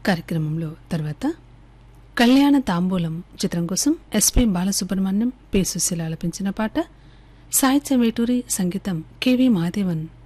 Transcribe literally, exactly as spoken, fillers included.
కార్యక్రమంలో తర్వాత కళ్యాణ తాంబూలం చిత్రం కోసం ఎస్పి బాలసుబ్రహ్మణ్యం పి సుశీల ఆలపించిన పాట సాహిత్య వేటూరి సంగీతం కెవి మహాదేవన్.